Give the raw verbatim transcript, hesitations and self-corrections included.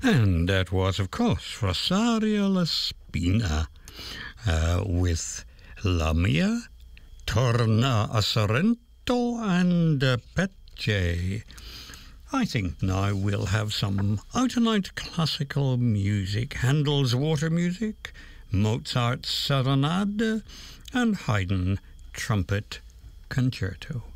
And that was, of course, Rosario La Spina uh, with La Mia, Torna a Sorrento, and uh, Pecce. I think now we'll have some out-and-out classical music, Handel's Water Music, Mozart's Serenade, and Haydn Trumpet Concerto.